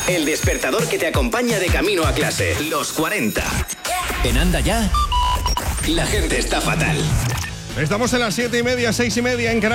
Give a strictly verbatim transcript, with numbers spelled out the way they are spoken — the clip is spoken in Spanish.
El despertador que te acompaña de camino a clase. Los cuarenta. En Anda Ya, la gente está fatal. Estamos en las siete y media, seis y media en Canarias.